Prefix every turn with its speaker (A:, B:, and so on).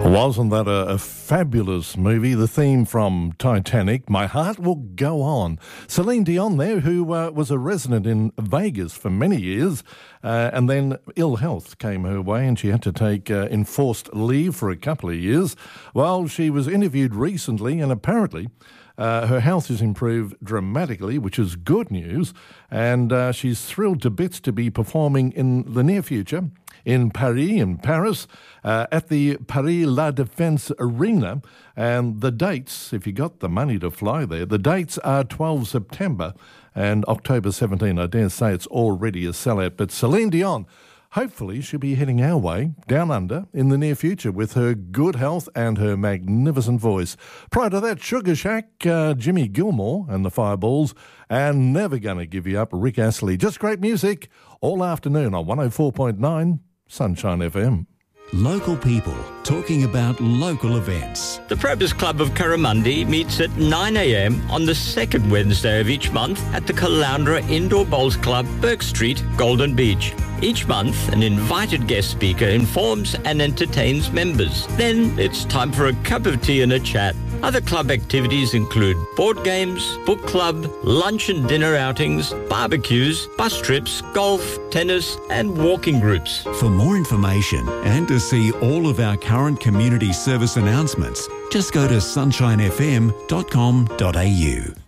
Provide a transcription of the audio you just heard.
A: Wasn't that a fabulous movie? The theme from Titanic, My Heart Will Go On. Celine Dion there, who was a resident in Vegas for many years, and then ill health came her way and she had to take enforced leave for a couple of years. Well, she was interviewed recently and apparently her health has improved dramatically, which is good news, and she's thrilled to bits to be performing in the near future in Paris, at the Paris La Défense Arena. And the dates, if you got the money to fly there, the dates are 12 September and October 17. I dare say it's already a sellout. But Celine Dion, hopefully she'll be heading our way, down under, in the near future with her good health and her magnificent voice. Prior to that, Sugar Shack, Jimmy Gilmore and the Fireballs, and Never Gonna Give You Up, Rick Astley. Just great music all afternoon on 104.9 Sunshine FM.
B: Local people talking about local events.
C: The Probus Club of Curramundi meets at 9 a.m. on the second Wednesday of each month at the Caloundra Indoor Bowls Club, Burke Street, Golden Beach. Each month, an invited guest speaker informs and entertains members. Then it's time for a cup of tea and a chat. Other club activities include board games, book club, lunch and dinner outings, barbecues, bus trips, golf, tennis and walking groups.
B: For more information and to see all of our current community service announcements, just go to sunshinefm.com.au.